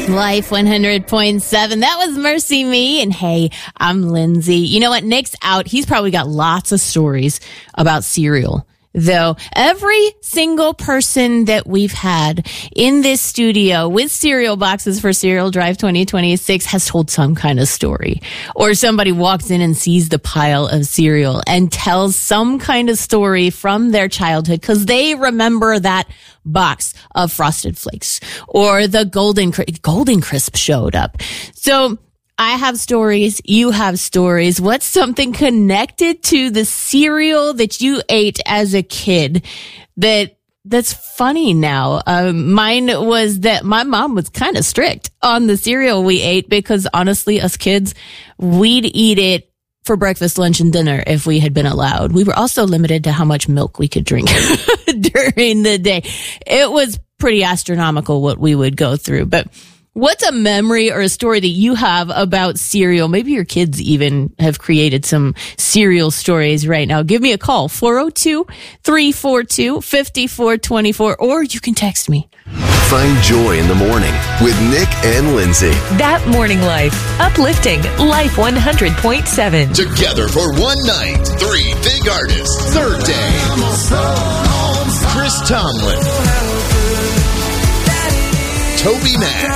Life 100.7. That was Mercy Me. And hey, I'm Lindsay. You know what? Nick's out. He's probably got lots of stories about cereal. Though every single person that we've had in this studio with cereal boxes for Cereal Drive 2026 has told some kind of story. Or somebody walks in and sees the pile of cereal and tells some kind of story from their childhood because they remember that box of Frosted Flakes or the Golden Crisp showed up. So I have stories. You have stories. What's something connected to the cereal that you ate as a kid that's funny now? Mine was that my mom was kind of strict on the cereal we ate because honestly, us kids, we'd eat it for breakfast, lunch, and dinner if we had been allowed. We were also limited to how much milk we could drink during the day. It was pretty astronomical what we would go through. But what's a memory or a story that you have about cereal? Maybe your kids even have created some cereal stories right now. Give me a call, 402-342-5424, or you can text me. Find joy in the morning with Nick and Lindsay. That Morning Life. Uplifting Life 100.7. Together for one night. 3 big artists. Third day. Chris Tomlin. Toby Mac.